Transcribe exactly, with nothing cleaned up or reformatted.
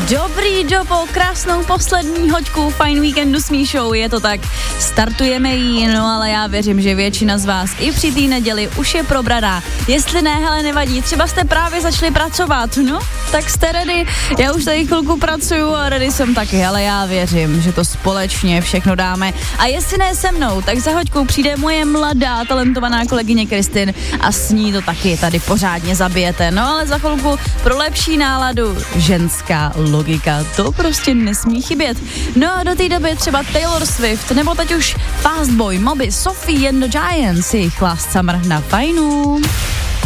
Dobrý dobo, krásnou poslední hoďku Fajn víkendu s Míšou, je to tak, startujeme jí, no ale já věřím, že většina z vás i při té neděli už je probraná. Jestli ne, hele, nevadí, třeba jste právě začali pracovat, no, tak jste ready, já už tady chvilku pracuju a ready jsem taky, ale já věřím, že to společně všechno dáme. A jestli ne se mnou, tak za hoďkou přijde moje mladá, talentovaná kolegyně Kristin a s ní to taky tady pořádně zabijete. No ale za chvilku pro lepší náladu ženská logika, to prostě nesmí chybět. No a do té doby třeba Taylor Swift, nebo teď už Fastboy, Moby, Sophie and the Giants, jejich Last Summer na Fajnu.